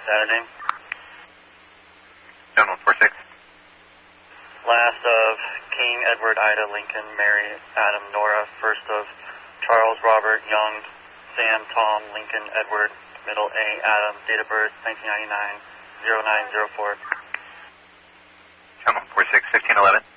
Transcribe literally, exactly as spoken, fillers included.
Saturday. Gentleman four six. Last of King, Edward, Ida, Lincoln, Mary, Adam, Nora. First of Charles, Robert, Young, Sam, Tom, Lincoln, Edward. Middle A, Adam. Date of birth nineteen ninety-nine, oh nine oh four. Gentleman four six, fifteen eleven.